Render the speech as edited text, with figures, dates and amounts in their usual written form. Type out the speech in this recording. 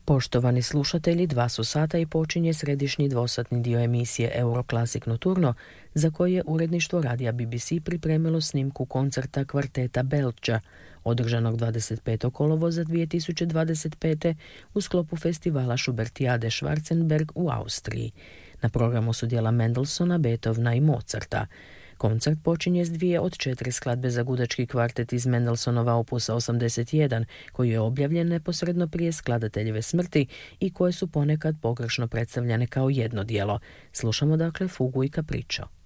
Poštovani slušatelji, 2 su sata i počinje središnji dvosatni dio emisije Euroclassic Nocturno, za koje je uredništvo radija BBC pripremilo snimku koncerta kvarteta Belča, održanog 25. kolovoza 2025. u sklopu festivala Schubertiade Schwarzenberg u Austriji. Na programu su djela Mendelssohna, Beethovena i Mozarta. Koncert počinje s 2 od 4 skladbe za gudački kvartet iz Mendelssohnova opusa 81, koji je objavljen neposredno prije skladateljeve smrti i koje su ponekad pogrešno predstavljane kao jedno djelo. Slušamo dakle fugu i capriccio.